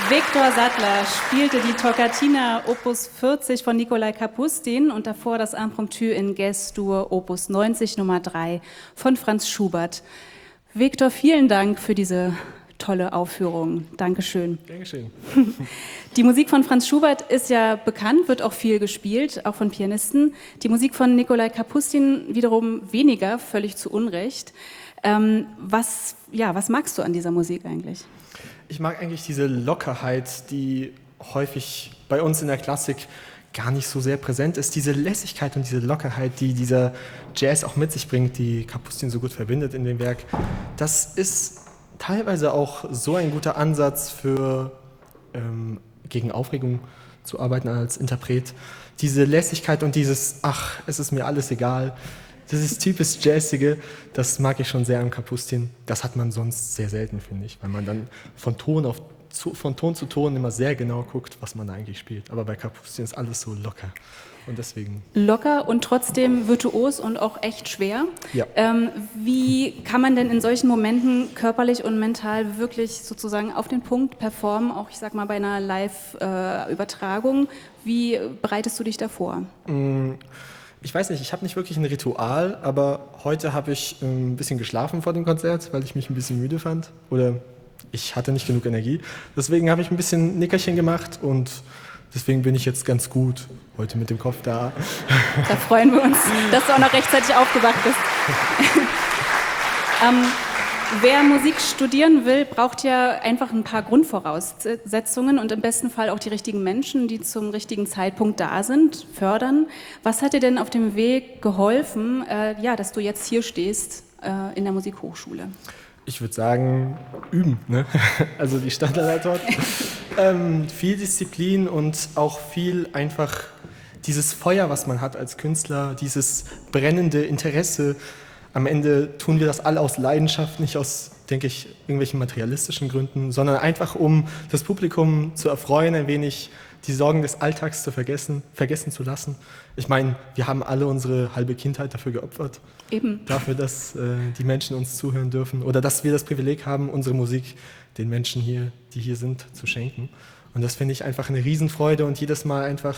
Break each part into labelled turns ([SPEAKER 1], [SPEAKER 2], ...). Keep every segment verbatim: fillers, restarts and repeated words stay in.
[SPEAKER 1] Viktor Sattler spielte die Toccatina Opus vierzig von Nikolai Kapustin und davor das Impromptu in Ges-Dur Opus neunzig Nummer drei von Franz Schubert. Viktor, vielen Dank für diese tolle Aufführung. Dankeschön.
[SPEAKER 2] Dankeschön.
[SPEAKER 1] Die Musik von Franz Schubert ist ja bekannt, wird auch viel gespielt, auch von Pianisten. Die Musik von Nikolai Kapustin wiederum weniger, völlig zu Unrecht. Ähm, was, ja, was magst du an dieser Musik eigentlich?
[SPEAKER 2] Ich mag eigentlich diese Lockerheit, die häufig bei uns in der Klassik gar nicht so sehr präsent ist. Diese Lässigkeit und diese Lockerheit, die dieser Jazz auch mit sich bringt, die Kapustin so gut verbindet in dem Werk. Das ist teilweise auch so ein guter Ansatz für ähm, gegen Aufregung zu arbeiten als Interpret. Diese Lässigkeit und dieses, ach, es ist mir alles egal. Dieses typisch Jazzige, das mag ich schon sehr am Kapustin. Das hat man sonst sehr selten, finde ich, weil man dann von Ton, auf, zu, von Ton zu Ton immer sehr genau guckt, was man da eigentlich spielt. Aber bei Kapustin ist alles so locker und deswegen...
[SPEAKER 1] Locker und trotzdem virtuos und auch echt schwer.
[SPEAKER 2] Ja.
[SPEAKER 1] Ähm, wie kann man denn in solchen Momenten körperlich und mental wirklich sozusagen auf den Punkt performen, auch ich sag mal bei einer Live-Übertragung? Wie bereitest du dich davor?
[SPEAKER 2] Mm. Ich weiß nicht, ich habe nicht wirklich ein Ritual, aber heute habe ich ein bisschen geschlafen vor dem Konzert, weil ich mich ein bisschen müde fand oder ich hatte nicht genug Energie. Deswegen habe ich ein bisschen Nickerchen gemacht und deswegen bin ich jetzt ganz gut heute mit dem Kopf da.
[SPEAKER 1] Da freuen wir uns, dass du auch noch rechtzeitig aufgewacht bist. ähm, Wer Musik studieren will, braucht ja einfach ein paar Grundvoraussetzungen und im besten Fall auch die richtigen Menschen, die zum richtigen Zeitpunkt da sind, fördern. Was hat dir denn auf dem Weg geholfen, äh, ja, dass du jetzt hier stehst äh, in der Musikhochschule?
[SPEAKER 2] Ich würde sagen, üben, ne? Also die Standardantwort. ähm, viel Disziplin und auch viel einfach dieses Feuer, was man hat als Künstler, dieses brennende Interesse. Am Ende tun wir das alle aus Leidenschaft, nicht aus, denke ich, irgendwelchen materialistischen Gründen, sondern einfach, um das Publikum zu erfreuen, ein wenig die Sorgen des Alltags zu vergessen, vergessen zu lassen. Ich meine, wir haben alle unsere halbe Kindheit dafür geopfert.
[SPEAKER 1] Eben.
[SPEAKER 2] Dafür, dass äh, die Menschen uns zuhören dürfen oder dass wir das Privileg haben, unsere Musik den Menschen hier, die hier sind, zu schenken. Und das finde ich einfach eine Riesenfreude und jedes Mal einfach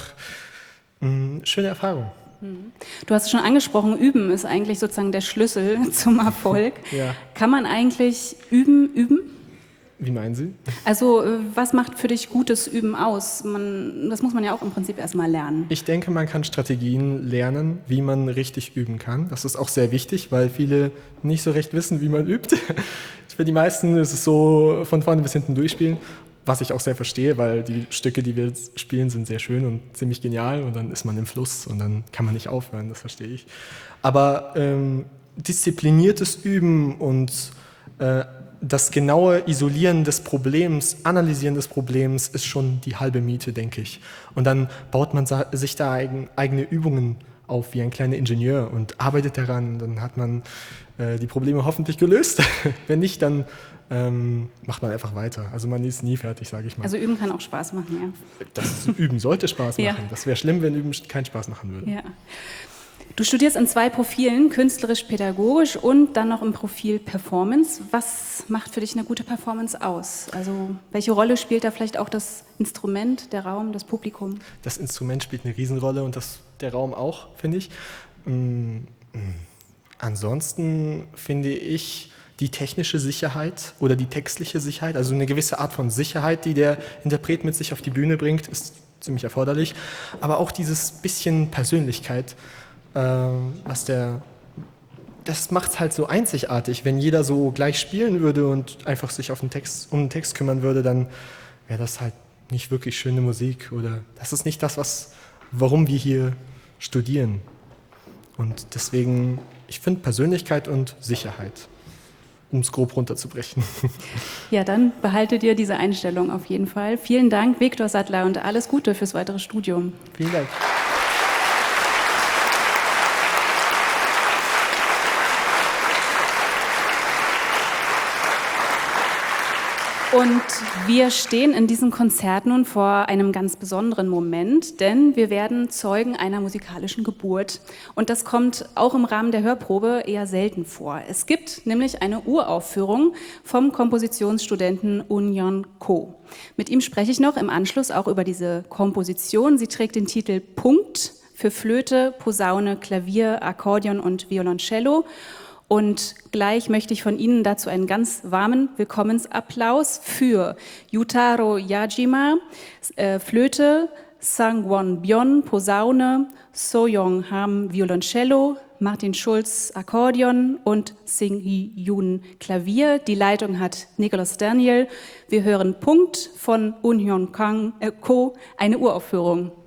[SPEAKER 2] eine schöne Erfahrung.
[SPEAKER 1] Du hast es schon angesprochen, Üben ist eigentlich sozusagen der Schlüssel zum Erfolg.
[SPEAKER 2] Ja.
[SPEAKER 1] Kann man eigentlich üben, üben?
[SPEAKER 2] Wie meinen Sie?
[SPEAKER 1] Also was macht für dich gutes Üben aus? Man, das muss man ja auch im Prinzip erstmal lernen.
[SPEAKER 2] Ich denke, man kann Strategien lernen, wie man richtig üben kann. Das ist auch sehr wichtig, weil viele nicht so recht wissen, wie man übt. Für die meisten ist es so von vorne bis hinten durchspielen. Was ich auch sehr verstehe, weil die Stücke, die wir jetzt spielen, sind sehr schön und ziemlich genial und dann ist man im Fluss und dann kann man nicht aufhören, das verstehe ich. Aber ähm, diszipliniertes Üben und äh, das genaue Isolieren des Problems, Analysieren des Problems ist schon die halbe Miete, denke ich. Und dann baut man sich da eigen, eigene Übungen auf wie ein kleiner Ingenieur und arbeitet daran. Dann hat man äh, die Probleme hoffentlich gelöst. Wenn nicht, dann ähm, macht man einfach weiter. Also man ist nie fertig, sage ich mal.
[SPEAKER 1] Also Üben kann auch Spaß machen, ja.
[SPEAKER 2] Das Üben sollte Spaß machen.
[SPEAKER 1] Ja.
[SPEAKER 2] Das wäre schlimm, wenn Üben keinen Spaß machen würde.
[SPEAKER 1] Ja. Du studierst in zwei Profilen, künstlerisch-pädagogisch und dann noch im Profil Performance. Was macht für dich eine gute Performance aus? Also welche Rolle spielt da vielleicht auch das Instrument, der Raum, das Publikum?
[SPEAKER 2] Das Instrument spielt eine Riesenrolle und das, der Raum auch, finde ich. Ähm, ansonsten finde ich die technische Sicherheit oder die textliche Sicherheit, also eine gewisse Art von Sicherheit, die der Interpret mit sich auf die Bühne bringt, ist ziemlich erforderlich. Aber auch dieses bisschen Persönlichkeit, äh, was der, das macht es halt so einzigartig. Wenn jeder so gleich spielen würde und einfach sich auf den Text, um den Text kümmern würde, dann wäre das halt nicht wirklich schöne Musik oder das ist nicht das, was, warum wir hier studieren. Und deswegen, ich finde Persönlichkeit und Sicherheit, um es grob runterzubrechen.
[SPEAKER 1] Ja, dann behalte dir diese Einstellung auf jeden Fall. Vielen Dank, Viktor Sattler, und alles Gute fürs weitere Studium.
[SPEAKER 2] Vielen Dank.
[SPEAKER 1] Und wir stehen in diesem Konzert nun vor einem ganz besonderen Moment, denn wir werden Zeugen einer musikalischen Geburt. Und das kommt auch im Rahmen der Hörprobe eher selten vor. Es gibt nämlich eine Uraufführung vom Kompositionsstudenten Unyon Ko. Mit ihm spreche ich noch im Anschluss auch über diese Komposition. Sie trägt den Titel Punkt für Flöte, Posaune, Klavier, Akkordeon und Violoncello. Und gleich möchte ich von Ihnen dazu einen ganz warmen Willkommensapplaus für Yutaro Yajima, äh, Flöte, Sang-won Byon, Posaune, So-young Ham, Violoncello, Martin Schulz, Akkordeon und Sing-hee Yoon, Klavier. Die Leitung hat Nicholas Daniel. Wir hören Punkt von Unyon Kang, äh, Ko, eine Uraufführung.